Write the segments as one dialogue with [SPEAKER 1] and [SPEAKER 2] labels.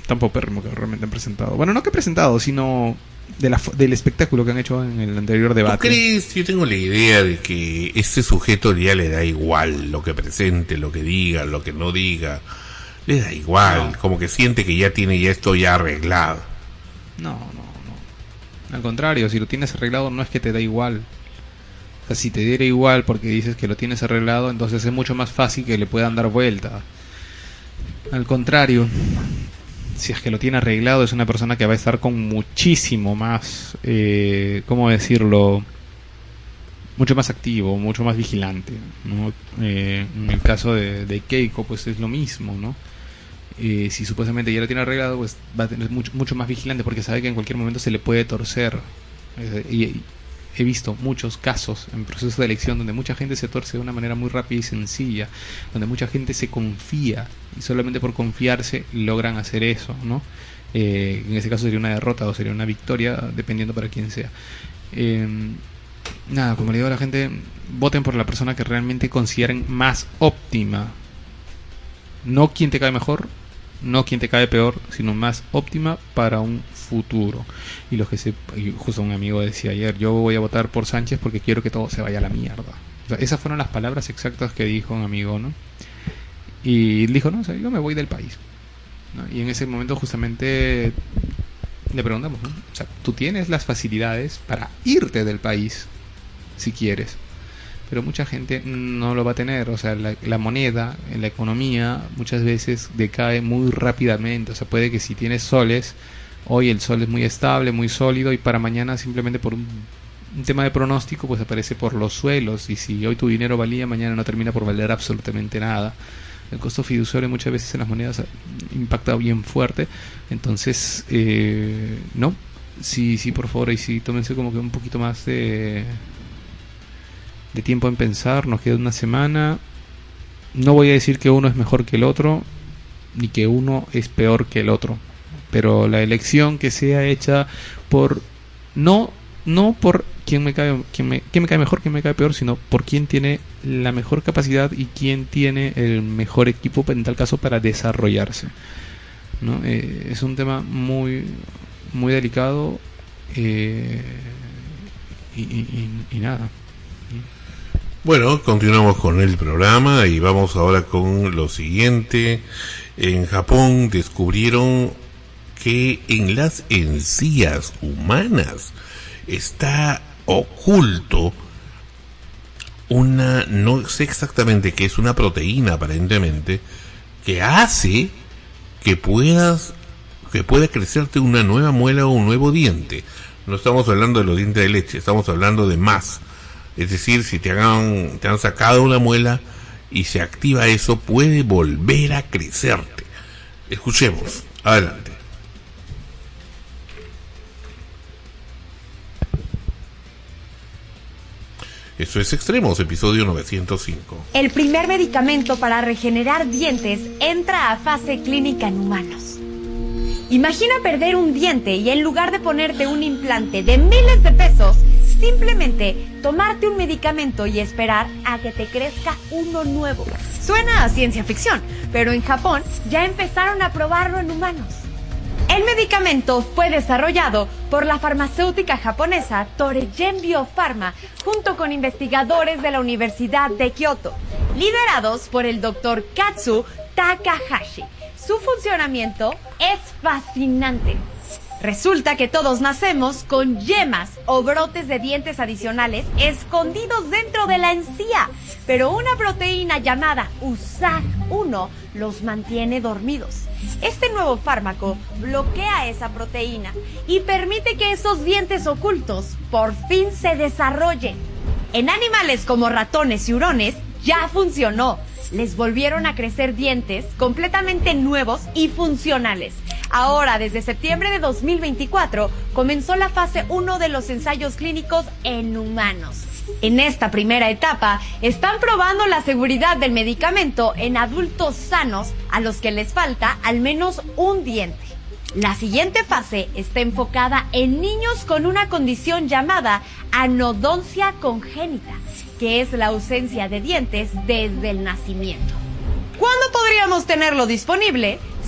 [SPEAKER 1] tan paupérrimo que realmente han presentado. Bueno, no que han presentado, sino del espectáculo que han hecho en el anterior debate.
[SPEAKER 2] ¿Tú crees? Yo tengo la idea de que este sujeto ya le da igual lo que presente, lo que diga, lo que no diga. Le da igual, no. Como que siente que ya tiene ya esto ya arreglado.
[SPEAKER 1] No. Al contrario, si lo tienes arreglado no es que te da igual. O sea, si te diera igual porque dices que lo tienes arreglado, entonces es mucho más fácil que le puedan dar vuelta. Al contrario, si es que lo tiene arreglado, es una persona que va a estar con muchísimo más, ¿cómo decirlo? Mucho más activo, mucho más vigilante, ¿no? En el caso de Keiko, pues es lo mismo, ¿no? Si supuestamente ya lo tiene arreglado, pues va a tener mucho más vigilante porque sabe que en cualquier momento se le puede torcer. Y he visto muchos casos en procesos de elección donde mucha gente se torce de una manera muy rápida y sencilla, donde mucha gente se confía y solamente por confiarse logran hacer eso, ¿no? En ese caso sería una derrota o sería una victoria, dependiendo para quién sea. Nada, como le digo a la gente, voten por la persona que realmente consideren más óptima. No quien te cae mejor, no quien te cae peor, sino más óptima para un futuro. Y justo un amigo decía ayer, yo voy a votar por Sánchez porque quiero que todo se vaya a la mierda. O sea, esas fueron las palabras exactas que dijo un amigo, ¿no? Y dijo, no, o sea, yo me voy del país, ¿no? Y en ese momento justamente le preguntamos, ¿no? O sea, tú tienes las facilidades para irte del país si quieres, pero mucha gente no lo va a tener. O sea, la moneda, la economía muchas veces decae muy rápidamente. O sea, puede que si tienes soles, hoy el sol es muy estable, muy sólido, y para mañana simplemente por un tema de pronóstico pues aparece por los suelos, y si hoy tu dinero valía, mañana no termina por valer absolutamente nada. El costo fiduciario muchas veces en las monedas impacta bien fuerte. Entonces, no, sí, por favor, y sí, tómense como que un poquito más de tiempo en pensar. Nos queda una semana. No voy a decir que uno es mejor que el otro, ni que uno es peor que el otro, pero la elección que sea hecha por no por quién me cae mejor, quién me cae peor, sino por quién tiene la mejor capacidad y quién tiene el mejor equipo en tal caso para desarrollarse, ¿no? Es un tema muy muy delicado, y nada.
[SPEAKER 2] Bueno, continuamos con el programa y vamos ahora con lo siguiente. En Japón descubrieron que en las encías humanas está oculto no sé exactamente qué es, una proteína aparentemente que hace que pueda crecerte una nueva muela o un nuevo diente. No estamos hablando de los dientes de leche, estamos hablando de más. Es decir, si te han sacado una muela y se activa eso, puede volver a crecerte. Escuchemos, adelante. Eso es Extremos, episodio 905.
[SPEAKER 3] El primer medicamento para regenerar dientes entra a fase clínica en humanos. Imagina perder un diente y en lugar de ponerte un implante de miles de pesos, simplemente tomarte un medicamento y esperar a que te crezca uno nuevo. Suena a ciencia ficción, pero en Japón ya empezaron a probarlo en humanos. El medicamento fue desarrollado por la farmacéutica japonesa Toregen Biopharma junto con investigadores de la Universidad de Kioto, liderados por el Dr. Katsu Takahashi. Su funcionamiento es fascinante. Resulta que todos nacemos con yemas o brotes de dientes adicionales escondidos dentro de la encía, pero una proteína llamada USAG1 los mantiene dormidos. Este nuevo fármaco bloquea esa proteína y permite que esos dientes ocultos por fin se desarrollen. En animales como ratones y hurones ya funcionó. Les volvieron a crecer dientes completamente nuevos y funcionales. Ahora, desde septiembre de 2024, comenzó la fase 1 de los ensayos clínicos en humanos. En esta primera etapa, están probando la seguridad del medicamento en adultos sanos a los que les falta al menos un diente. La siguiente fase está enfocada en niños con una condición llamada anodoncia congénita, que es la ausencia de dientes desde el nacimiento. ¿Cuándo podríamos tenerlo disponible?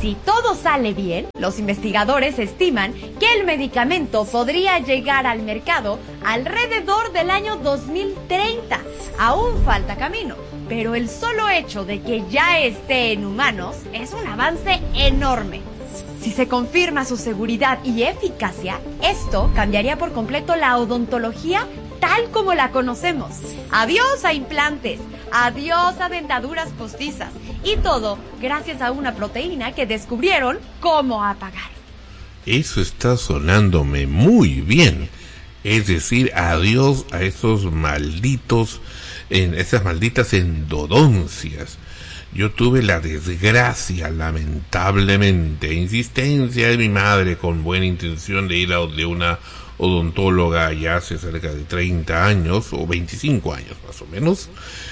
[SPEAKER 3] Si todo sale bien, los investigadores estiman que el medicamento podría llegar al mercado alrededor del año 2030. Aún falta camino, pero el solo hecho de que ya esté en humanos es un avance enorme. Si se confirma su seguridad y eficacia, esto cambiaría por completo la odontología tal como la conocemos. Adiós a implantes, adiós a dentaduras postizas, y todo gracias a una proteína que descubrieron cómo apagar.
[SPEAKER 2] Eso está sonándome muy bien. Es decir, adiós a esos malditos, esas malditas endodoncias. Yo tuve la desgracia, lamentablemente, insistencia de mi madre con buena intención de ir a de una odontóloga ya hace cerca de 30 años, o 25 años más o menos.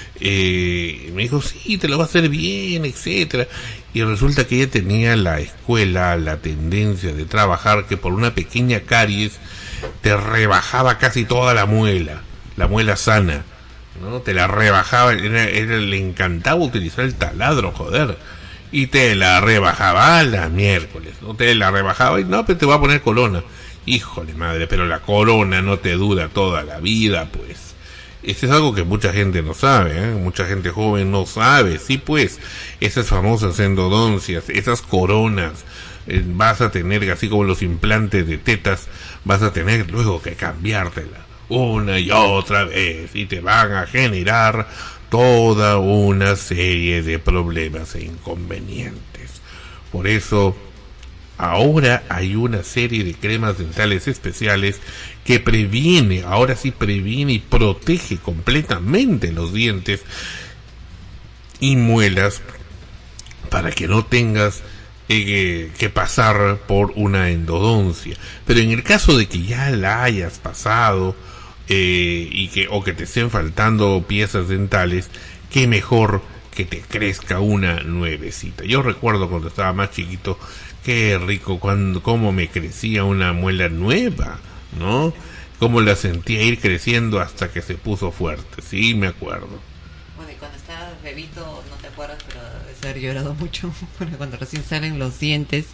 [SPEAKER 2] Me dijo, sí, te lo va a hacer bien, etcétera. Y resulta que ella tenía la escuela, la tendencia de trabajar que por una pequeña caries te rebajaba casi toda la muela sana, ¿no? Te la rebajaba, le encantaba utilizar el taladro, joder, y te la rebajaba a la miércoles, ¿no? Te la rebajaba y no, pero te va a poner corona. Híjole madre, pero la corona no te dura toda la vida, pues. Eso es algo que mucha gente no sabe, ¿eh? Mucha gente joven no sabe. Sí, pues, esas famosas endodoncias, esas coronas, vas a tener, así como los implantes de tetas, vas a tener luego que cambiártela una y otra vez, y te van a generar toda una serie de problemas e inconvenientes. Por eso, ahora hay una serie de cremas dentales especiales que ahora sí previene y protege completamente los dientes y muelas para que no tengas que pasar por una endodoncia. Pero en el caso de que ya la hayas pasado o que te estén faltando piezas dentales, qué mejor que te crezca una nuevecita. Yo recuerdo cuando estaba más chiquito, qué rico cómo me crecía una muela nueva, ¿no? Cómo la sentía ir creciendo hasta que se puso fuerte. Sí, me acuerdo.
[SPEAKER 4] Bueno, y cuando estabas bebito, no te acuerdas, pero debes haber llorado mucho, porque cuando recién salen los dientes,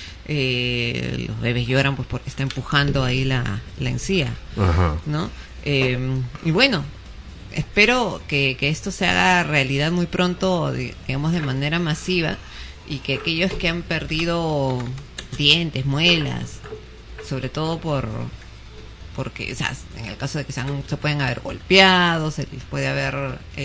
[SPEAKER 4] los bebés lloran pues porque está empujando ahí la encía. Ajá. ¿No? Y bueno, espero que esto se haga realidad muy pronto, digamos de manera masiva, y que aquellos que han perdido dientes, muelas, sobre todo porque, o sea, en el caso de que se pueden haber golpeado, se les puede haber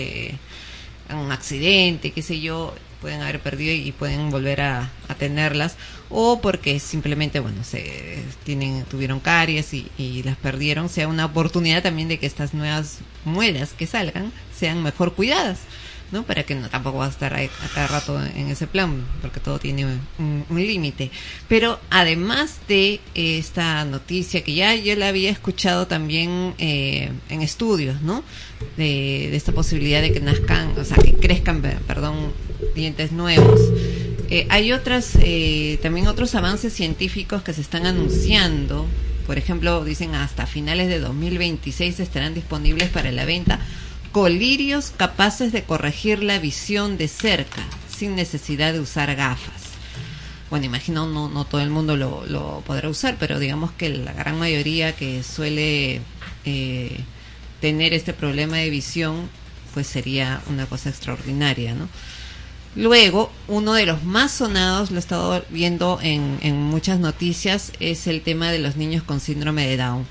[SPEAKER 4] un accidente, qué sé yo, pueden haber perdido y pueden volver a tenerlas, o porque simplemente, bueno, tuvieron caries y las perdieron, sea una oportunidad también de que estas nuevas muelas que salgan sean mejor cuidadas, ¿no? Para que tampoco va a estar a cada rato en ese plan, porque todo tiene un límite. Pero además de esta noticia que ya yo la había escuchado también en estudios, ¿no? De esta posibilidad de que que crezcan, dientes nuevos. Hay también otros avances científicos que se están anunciando. Por ejemplo, dicen hasta finales de 2026 estarán disponibles para la venta colirios capaces de corregir la visión de cerca sin necesidad de usar gafas. Bueno, imagino no todo el mundo lo podrá usar, pero digamos que la gran mayoría que suele tener este problema de visión, pues sería una cosa extraordinaria, ¿no? Luego, uno de los más sonados, lo he estado viendo en muchas noticias, es el tema de los niños con síndrome de Down.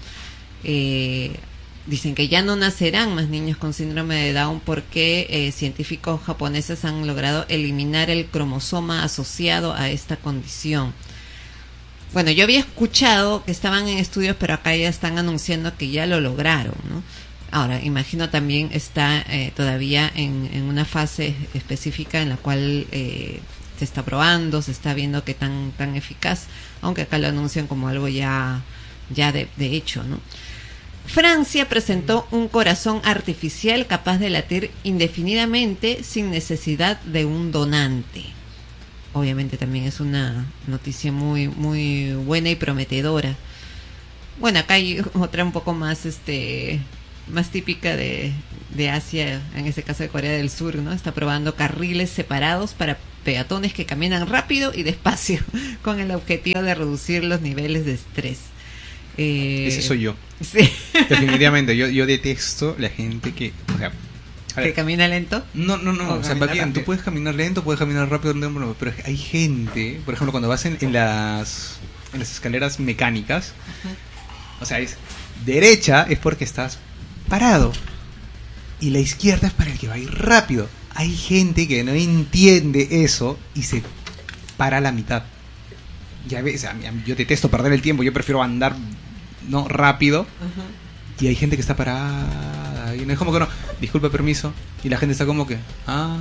[SPEAKER 4] Dicen que ya no nacerán más niños con síndrome de Down porque científicos japoneses han logrado eliminar el cromosoma asociado a esta condición. Bueno, yo había escuchado que estaban en estudios, pero acá ya están anunciando que ya lo lograron, ¿no? Ahora, imagino también está todavía en una fase específica en la cual se está probando, se está viendo qué tan eficaz, aunque acá lo anuncian como algo ya de hecho, ¿no? Francia presentó un corazón artificial capaz de latir indefinidamente sin necesidad de un donante. Obviamente también es una noticia muy muy buena y prometedora. Bueno, acá hay otra un poco más más típica de Asia, en este caso de Corea del Sur, ¿no? Está probando carriles separados para peatones que caminan rápido y despacio con el objetivo de reducir los niveles de estrés.
[SPEAKER 1] Ese soy yo.
[SPEAKER 4] Sí.
[SPEAKER 1] Definitivamente, yo detesto la gente que, o sea, a ver,
[SPEAKER 4] ¿Que camina lento?
[SPEAKER 1] no, o sea, va bien,
[SPEAKER 4] rápido.
[SPEAKER 1] tú puedes caminar lento, puedes caminar rápido, pero hay gente, por ejemplo, cuando vas en las escaleras mecánicas, o sea, es derecha es porque estás parado y la izquierda es para el que va a ir rápido. Hay gente que no entiende eso y se para a la mitad. Ya ves, yo detesto perder el tiempo, yo prefiero andar no rápido. Y hay gente que está parada y no es como que no, disculpa, permiso, y la gente está como que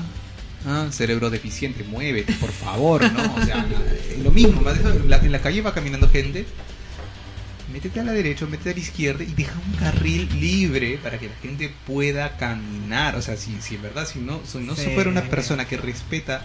[SPEAKER 1] cerebro deficiente, muévete, por favor, ¿no? O sea, lo mismo, en la calle va caminando gente, métete a la derecha, métete a la izquierda y deja un carril libre para que la gente pueda caminar. O sea, si en verdad, si no
[SPEAKER 4] Sí.
[SPEAKER 1] fuera una persona que respeta,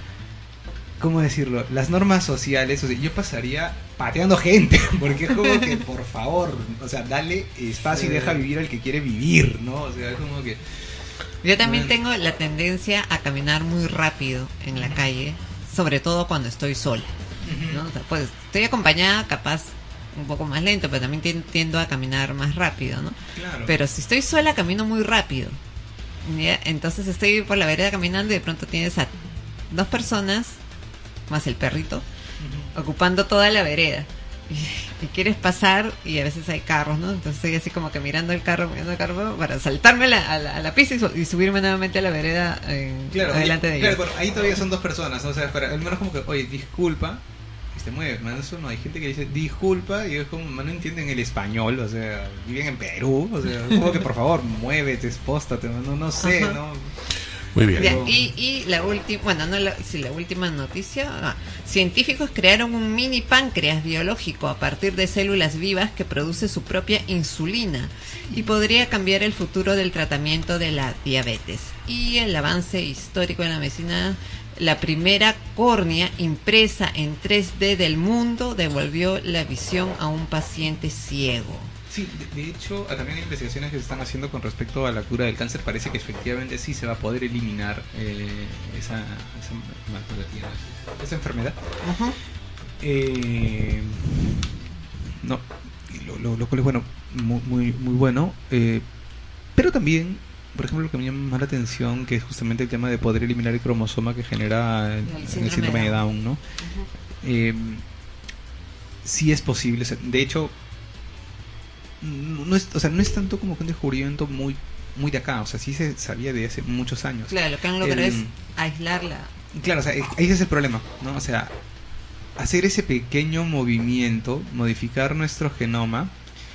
[SPEAKER 1] ¿cómo decirlo?, las normas sociales, o sea, yo pasaría pateando gente, porque es como que, por favor, o sea, dale espacio y deja vivir al que quiere vivir, ¿no? O sea, es como que...
[SPEAKER 4] Yo también tengo la tendencia a caminar muy rápido en la calle, sobre todo cuando estoy sola, ¿no? O sea, pues estoy acompañada, capaz un poco más lento, pero también tiendo a caminar más rápido, ¿no?
[SPEAKER 1] Claro.
[SPEAKER 4] Pero si estoy sola, camino muy rápido. ¿Ya? Entonces estoy por la vereda caminando y de pronto tienes a 2 personas, más el perrito, ocupando toda la vereda. Y quieres pasar y a veces hay carros, ¿no? Entonces estoy así como que mirando el carro para saltarme a la pista y subirme nuevamente a la vereda adelante de ellos.
[SPEAKER 1] Claro, ahí todavía son 2 personas, ¿no? O sea, al menos como que, oye, disculpa, y se mueve, man, eso no, hay gente que dice disculpa y es como, man, no entienden el español, o sea, viven en Perú, o sea, como que por favor, muévete, espóstate, no sé,
[SPEAKER 4] Ajá.
[SPEAKER 1] ¿no?
[SPEAKER 2] Muy bien.
[SPEAKER 4] Ya, y la última, bueno, la última noticia, científicos crearon un mini páncreas biológico a partir de células vivas que produce su propia insulina y podría cambiar el futuro del tratamiento de la diabetes. Y el avance histórico en la medicina, la primera córnea impresa en 3D del mundo devolvió la visión a un paciente ciego.
[SPEAKER 1] Sí, de hecho, también hay investigaciones que se están haciendo con respecto a la cura del cáncer. Parece que efectivamente sí se va a poder eliminar esa enfermedad.
[SPEAKER 4] Ajá.
[SPEAKER 1] No, lo cual es bueno, muy bueno. Pero también, por ejemplo, lo que me llama la atención, que es justamente el tema de poder eliminar el cromosoma que genera el síndrome de Down, ¿no? Sí es posible. O sea, de hecho, no es tanto como que un descubrimiento muy de acá, o sea, sí se sabía de hace muchos años.
[SPEAKER 4] Claro, lo que han logrado es aislarla.
[SPEAKER 1] Claro, o sea, ese es el problema, ¿no? O sea, hacer ese pequeño movimiento, modificar nuestro genoma,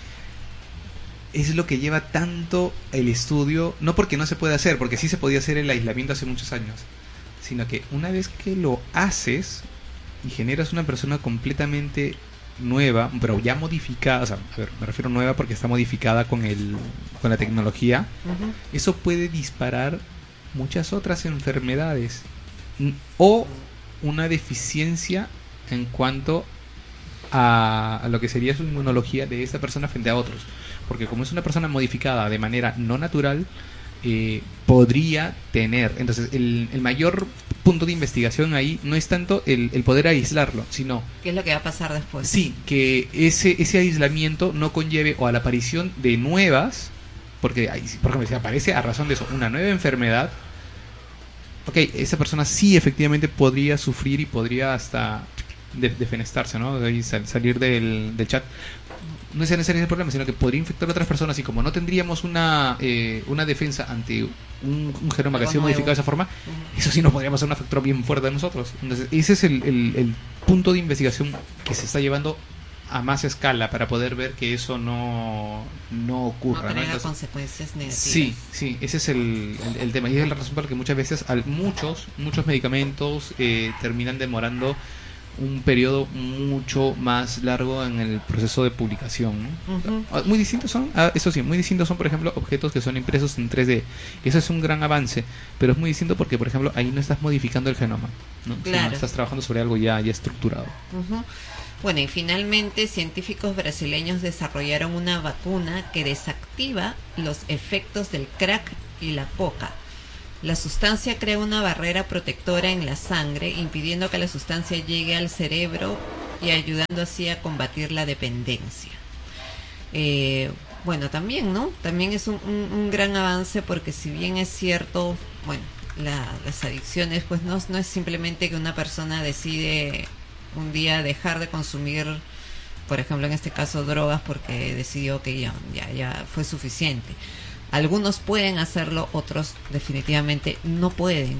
[SPEAKER 1] es lo que lleva tanto el estudio, no porque no se puede hacer, porque sí se podía hacer el aislamiento hace muchos años, sino que una vez que lo haces y generas una persona completamente nueva, pero ya modificada, o sea, a ver, me refiero nueva porque está modificada con la tecnología, eso puede disparar muchas otras enfermedades o una deficiencia en cuanto a lo que sería su inmunología de esta persona frente a otros, porque como es una persona modificada de manera no natural, podría tener, entonces el mayor punto de investigación ahí no es tanto el poder aislarlo, sino
[SPEAKER 4] ¿Qué es lo que va a pasar después?
[SPEAKER 1] sí, que ese aislamiento no conlleve o a la aparición de nuevas, porque por ejemplo, si aparece a razón de eso una nueva enfermedad, ok, esa persona sí efectivamente podría sufrir y podría hasta defenestarse, ¿no? De ahí salir del chat. No es ese el problema, sino que podría infectar a otras personas y como no tendríamos una defensa ante un genoma que ha sido modificado de esa forma, eso sí nos podríamos hacer un factor bien fuerte de nosotros. Entonces ese es el punto de investigación que se está llevando a más escala para poder ver que eso no ocurra.
[SPEAKER 4] No tenga
[SPEAKER 1] Entonces,
[SPEAKER 4] consecuencias negativas.
[SPEAKER 1] sí, ese es el tema y es la razón por la que muchas veces muchos medicamentos terminan demorando un periodo mucho más largo en el proceso de publicación, ¿no? Muy distintos son, eso sí, muy distintos son, por ejemplo, objetos que son impresos en 3D. Eso es un gran avance, pero es muy distinto porque, por ejemplo, ahí no estás modificando el genoma, ¿no?
[SPEAKER 4] Claro.
[SPEAKER 1] Sino estás trabajando sobre algo ya estructurado.
[SPEAKER 4] Bueno, y finalmente científicos brasileños desarrollaron una vacuna que desactiva los efectos del crack y la coca. La sustancia crea una barrera protectora en la sangre, impidiendo que la sustancia llegue al cerebro y ayudando así a combatir la dependencia. Bueno, también, ¿no? También es un gran avance, porque si bien es cierto, bueno, las adicciones, pues no es simplemente que una persona decide un día dejar de consumir, por ejemplo, en este caso, drogas, porque decidió que ya fue suficiente. Algunos pueden hacerlo, otros definitivamente no pueden.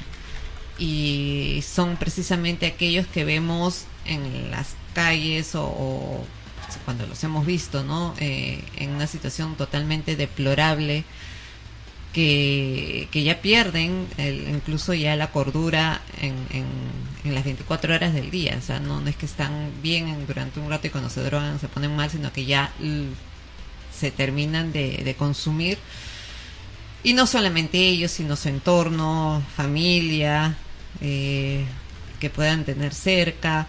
[SPEAKER 4] Y son precisamente aquellos que vemos en las calles o cuando los hemos visto, ¿no? En una situación totalmente deplorable, que ya pierden incluso ya la cordura en las 24 horas del día. O sea, no es que están bien durante un rato y cuando se drogan se ponen mal, sino que ya se terminan de consumir. Y no solamente ellos, sino su entorno, familia, que puedan tener cerca,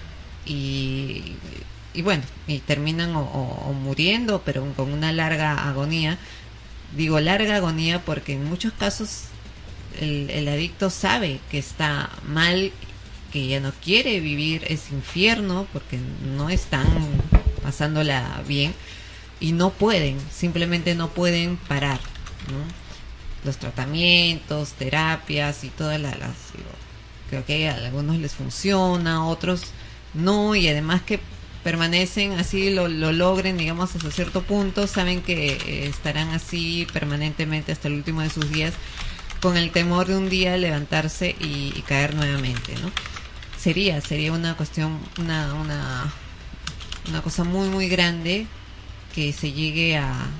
[SPEAKER 4] y bueno, y terminan o muriendo, pero con una larga agonía. Digo larga agonía porque en muchos casos el adicto sabe que está mal, que ya no quiere vivir ese infierno, porque no están pasándola bien y no pueden, simplemente no pueden parar, ¿no? Los tratamientos, terapias y todas creo que a algunos les funciona, a otros no, y además que permanecen así, lo logren, digamos, hasta cierto punto, saben que estarán así permanentemente hasta el último de sus días, con el temor de un día levantarse y caer nuevamente, ¿no? Sería una cuestión, una cosa muy muy grande que se llegue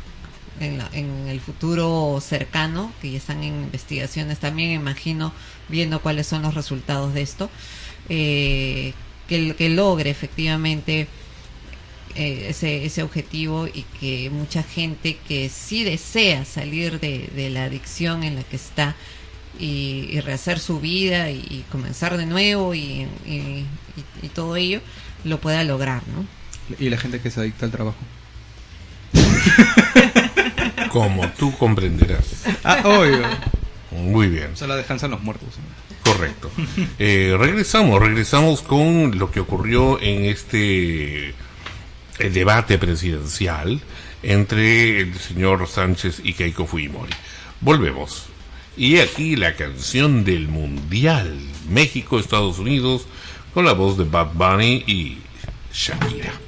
[SPEAKER 4] en el futuro cercano, que ya están en investigaciones también, imagino, viendo cuáles son los resultados de esto, que logre efectivamente ese objetivo, y que mucha gente que sí desea salir de la adicción en la que está y rehacer su vida y comenzar de nuevo y todo ello lo pueda lograr, ¿no?
[SPEAKER 1] Y la gente que se adicta al trabajo.
[SPEAKER 2] Como tú comprenderás.
[SPEAKER 1] Obvio.
[SPEAKER 2] Muy bien.
[SPEAKER 1] Se la descansan los muertos.
[SPEAKER 2] Correcto. Regresamos con lo que ocurrió en el debate presidencial entre el señor Sánchez y Keiko Fujimori. Volvemos. Y aquí la canción del Mundial, México-Estados Unidos, con la voz de Bad Bunny y Shakira.